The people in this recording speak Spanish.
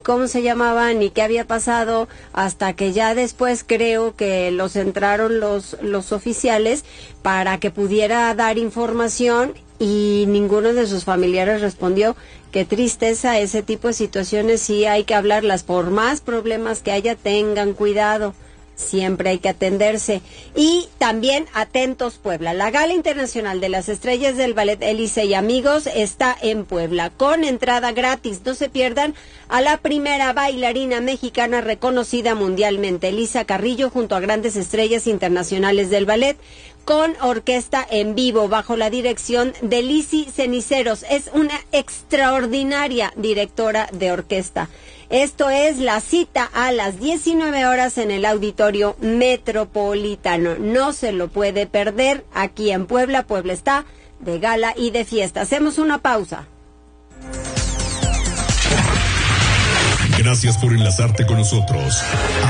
cómo se llamaban ni qué había pasado, hasta que ya después creo que los entraron los oficiales para que pudiera dar información y ninguno de sus familiares respondió. Qué tristeza, ese tipo de situaciones sí hay que hablarlas, por más problemas que haya, tengan cuidado. Siempre hay que atenderse. Y también atentos, Puebla. La Gala Internacional de las Estrellas del Ballet Elise y Amigos está en Puebla, con entrada gratis. No se pierdan a la primera bailarina mexicana reconocida mundialmente, Elisa Carrillo, junto a grandes estrellas internacionales del ballet, con orquesta en vivo, bajo la dirección de Lisi Ceniceros. Es una extraordinaria directora de orquesta. Esto es la cita a las 19 horas en el Auditorio Metropolitano. No se lo puede perder aquí en Puebla. Puebla está de gala y de fiesta. Hacemos una pausa. Gracias por enlazarte con nosotros.